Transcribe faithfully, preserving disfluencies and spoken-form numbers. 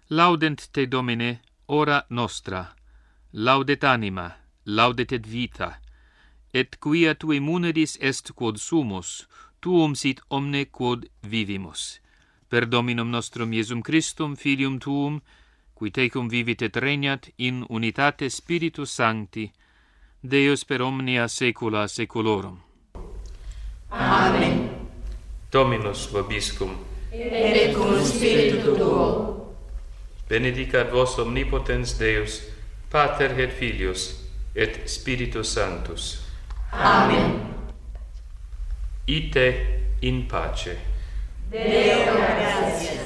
Laudent te, Domine, ora nostra, laudet anima, laudet et vita, et quia tui munedis est quod sumus, tuum sit omne quod vivimus. Per Dominum nostrum Iesum Christum, Filium tuum, qui tecum vivit et regnat in unitate Spiritus Sancti, Deus per omnia saecula saeculorum. Amen. Dominus vobiscum, Et cum spiritu tuo. benedicat vos omnipotens Deus, Pater et Filius, et Spiritus Sanctus. Amen. Ite in pace. Deo gratias.